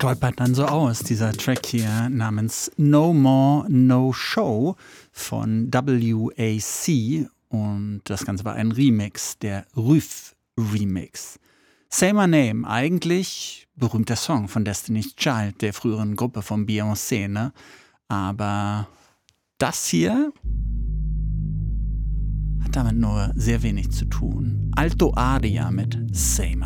stolpert dann so aus, dieser Track hier namens No More, No Show von WAC. Und das Ganze war ein Remix, der Rüff Remix. Say My Name, eigentlich berühmter Song von Destiny's Child, der früheren Gruppe von Beyoncé, ne? Aber das hier hat damit nur sehr wenig zu tun. Alto Aria mit Say My